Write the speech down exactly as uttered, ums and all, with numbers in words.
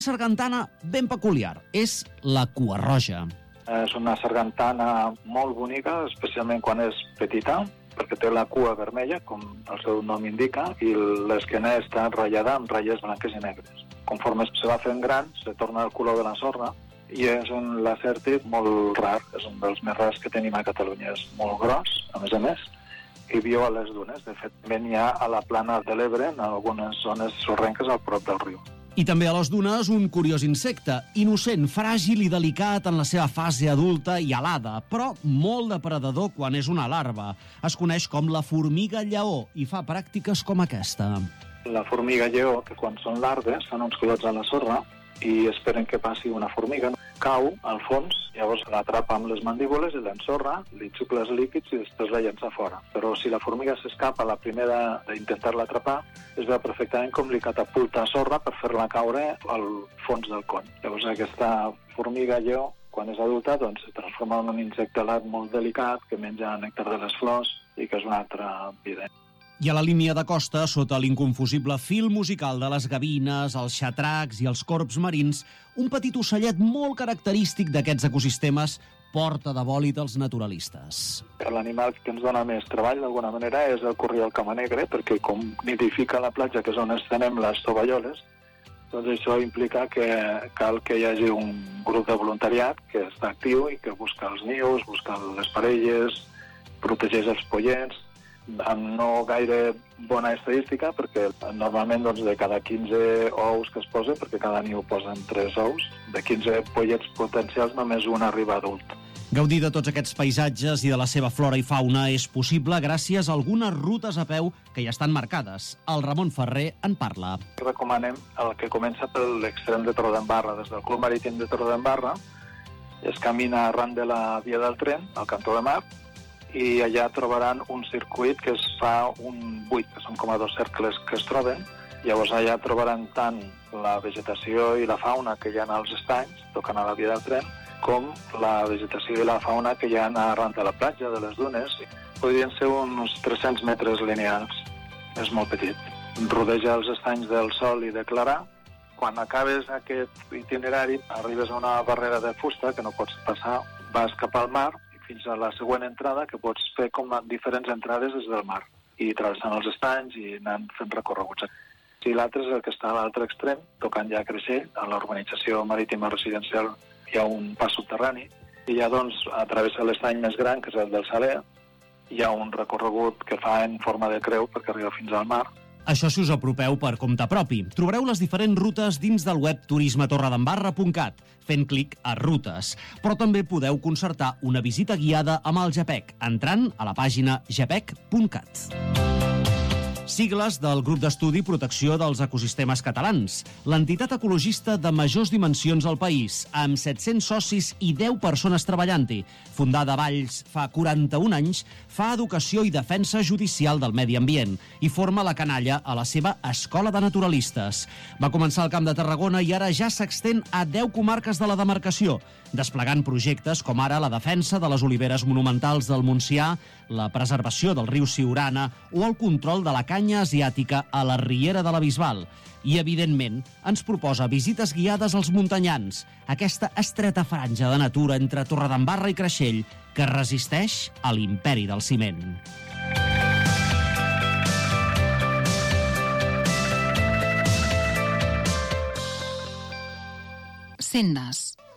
sargantana ben peculiar, és la cua roja. És una sargantana molt bonica, especialment quan és petita, perquè té la cua vermella, com el seu nom indica, i l'esquena està ratllada amb ratlles blanques i negres. Conforme se va fent gran, se torna el color de la sorra, i és un lacèrtid molt rar, és un dels més rars que tenim a Catalunya. És molt gros, a més a més, i viu a les dunes. De fet, ben hi ha a la plana de l'Ebre, en algunes zones sorrenques al prop del riu. I també a les dunes un curiós insecte, innocent, fràgil i delicat en la seva fase adulta i alada, però molt depredador quan és una larva. Es coneix com la formiga lleó i fa pràctiques com aquesta. La formiga lleó, que quan són larves, fan uns clots a la sorra i esperen que passi una formiga, cau al fons, llavors l'atrapa amb les mandíbules i l'ensorra, li xucla els líquids i després la llença fora. Però si la formiga s'escapa a la primera d'intentar-la atrapar, es veu perfectament com li catapulta sorra per fer-la caure al fons del con. Llavors aquesta formiga lleó, quan és adulta, doncs es transforma en un insecte alat molt delicat que menja nèctar de les flors i que és una altra vida. I a la línia de costa, sota l'inconfusible fil musical de les gavines, els xatracs i els corbs marins, un petit ocellet molt característic d'aquests ecosistemes porta de bòlit als naturalistes. L'animal que ens dona més treball, d'alguna manera, és el corriol camanegre, perquè com nidifica la platja, que és on estenem les tovalloles, doncs això implica que cal que hi hagi un grup de voluntariat que està actiu i que busca els nius, busca les parelles, protegeix els pollets, amb no gaire bona estadística, perquè normalment doncs, de cada quinze ous que es posa, perquè cada niu posen tres ous, de quinze pollets potencials només un arriba adult. Gaudir de tots aquests paisatges i de la seva flora i fauna és possible gràcies a algunes rutes a peu que ja estan marcades. El Ramon Ferrer en parla. Recomanem el que comença per l'extrem de Torredembarra. Des del Club Marítim de Torredembarra es camina arran de la via del tren, al Cantó de Mar, i allà trobaran un circuit que es fa un buit, que són com a dos cercles que es troben. Llavors allà trobaran tant la vegetació i la fauna que hi ha als estanys, tocant a la via del tren, com la vegetació i la fauna que hi ha arran de la platja, de les dunes. Podrien ser uns tres-cents metres lineals. És molt petit. Rodeja els estanys del Sol i de Clarà. Quan acabes aquest itinerari, arribes a una barrera de fusta que no pots passar, vas cap al mar, fins a la següent entrada, que pots fer com diferents entrades des del mar, i travessant els estanys i anant fent recorreguts. I l'altre és el que està a l'altre extrem, tocant ja a Creixell, a l'urbanització marítima residencial hi ha un pas subterrani, i ja doncs a través de l'estany més gran, que és el del Saler, hi ha un recorregut que fa en forma de creu perquè arriba fins al mar. Això si us apropeu per compte propi. Trobareu les diferents rutes dins del web turisme torredembarra punt cat, fent clic a Rutes. Però també podeu concertar una visita guiada amb el GEPEC, entrant a la pàgina gepec punt cat. Sigles del Grup d'Estudi i Protecció dels Ecosistemes Catalans, l'entitat ecologista de majors dimensions al país, amb set-cents socis i deu persones treballant-hi. Fundada a Valls fa quaranta-un anys, fa educació i defensa judicial del medi ambient i forma la canalla a la seva Escola de Naturalistes. Va començar al Camp de Tarragona i ara ja s'extén a deu comarques de la demarcació, desplegant projectes com ara la defensa de les oliveres monumentals del Montsià, la preservació del riu Siurana o el control de la canya asiàtica a la Riera de la Bisbal. I, evidentment, ens proposa visites guiades als muntanyans, aquesta estreta franja de natura entre Torredembarra i Creixell que resisteix a l'imperi del ciment. Sendes.